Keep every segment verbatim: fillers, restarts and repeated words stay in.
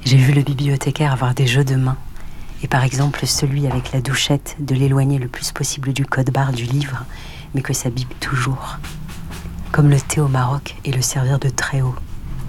J'ai vu le bibliothécaire avoir des jeux de main, et par exemple celui avec la douchette de l'éloigner le plus possible du code-barre du livre, mais que ça bipe toujours. Comme le thé au Maroc et le servir de très haut.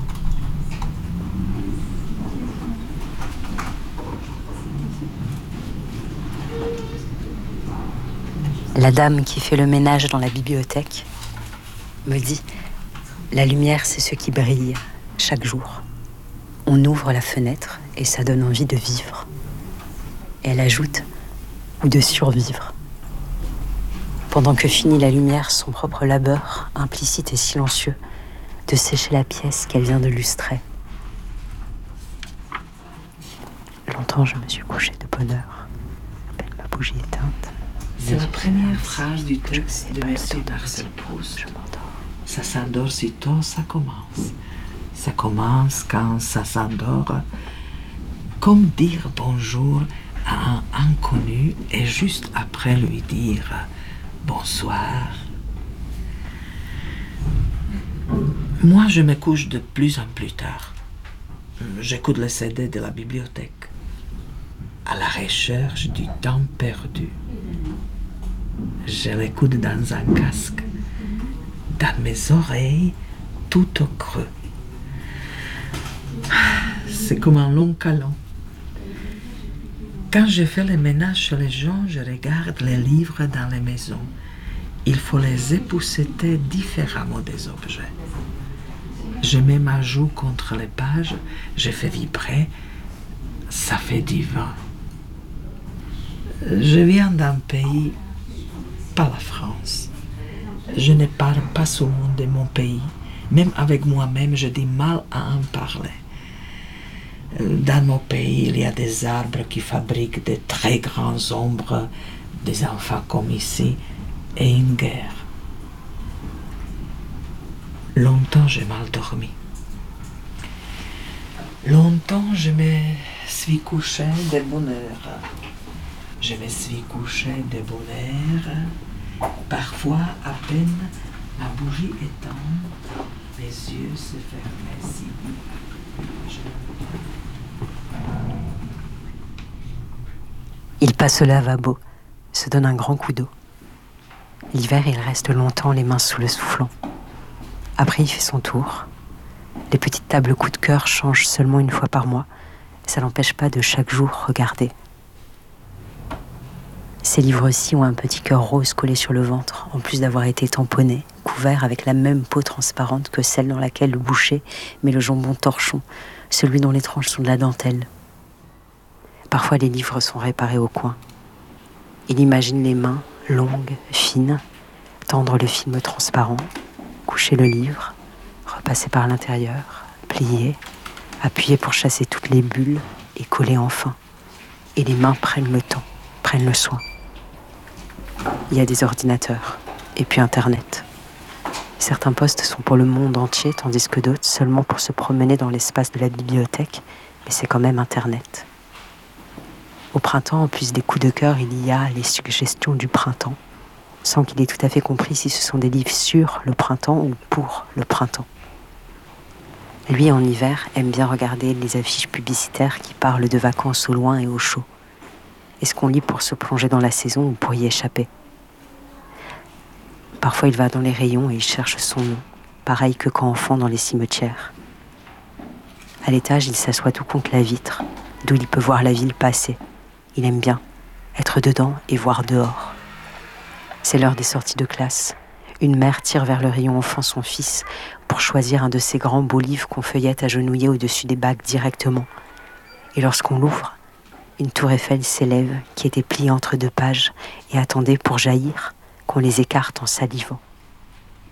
La dame qui fait le ménage dans la bibliothèque me dit « La lumière, c'est ce qui brille chaque jour. On ouvre la fenêtre et ça donne envie de vivre. » Et elle ajoute « ou de survivre ». Pendant que finit la lumière, son propre labeur, implicite et silencieux, de sécher la pièce qu'elle vient de lustrer. Longtemps, je me suis couchée de bonne heure, à peine ma bougie éteinte. C'est la première phrase du texte de Monsieur Marcel Proust. Ça s'endort sitôt, ça commence. Ça commence quand ça s'endort. Comme dire bonjour à un inconnu et juste après lui dire bonsoir. Moi, je me couche de plus en plus tard. J'écoute le C D de la bibliothèque, à la recherche du temps perdu. Je l'écoute dans un casque, dans mes oreilles, tout au creux. C'est comme un long câlin. Quand je fais le ménage chez les gens, je regarde les livres dans les maisons. Il faut les épousseter différemment des objets. Je mets ma joue contre les pages, je fais vibrer, ça fait du vent. Je viens d'un pays, pas la France. Je ne parle pas souvent de mon pays. Même avec moi-même, je dis mal à en parler. Dans mon pays, il y a des arbres qui fabriquent de très grandes ombres, des enfants comme ici, et une guerre. Longtemps, j'ai mal dormi. Longtemps, je me suis couché de bonne heure. Je me suis couché de bonne heure. Parfois, à peine ma bougie éteinte, mes yeux se fermaient si vite. Il passe au lavabo, se donne un grand coup d'eau. L'hiver, il reste longtemps les mains sous le soufflant. Après, il fait son tour. Les petites tables coup de cœur changent seulement une fois par mois. Ça n'empêche pas de chaque jour regarder. Ces livres-ci ont un petit cœur rose collé sur le ventre, en plus d'avoir été tamponnés, couverts avec la même peau transparente que celle dans laquelle le boucher met le jambon torchon, celui dont les tranches sont de la dentelle. Parfois, les livres sont réparés au coin. Il imagine les mains, longues, fines, tendre le film transparent, coucher le livre, repasser par l'intérieur, plier, appuyer pour chasser toutes les bulles et coller enfin. Et les mains prennent le temps, prennent le soin. Il y a des ordinateurs, et puis Internet. Certains postes sont pour le monde entier, tandis que d'autres seulement pour se promener dans l'espace de la bibliothèque, mais c'est quand même Internet. Au printemps, en plus des coups de cœur, il y a les suggestions du printemps, sans qu'il ait tout à fait compris si ce sont des livres sur le printemps ou pour le printemps. Lui, en hiver, aime bien regarder les affiches publicitaires qui parlent de vacances au loin et au chaud. Est-ce qu'on lit pour se plonger dans la saison ou pour y échapper? Parfois, il va dans les rayons et il cherche son nom, pareil que quand enfant dans les cimetières. À l'étage, il s'assoit tout contre la vitre, d'où il peut voir la ville passer. Il aime bien être dedans et voir dehors. C'est l'heure des sorties de classe. Une mère tire vers le rayon enfant son fils pour choisir un de ces grands beaux livres qu'on feuillette agenouillés au-dessus des bacs directement. Et lorsqu'on l'ouvre, une tour Eiffel s'élève qui était pliée entre deux pages et attendait pour jaillir qu'on les écarte en salivant.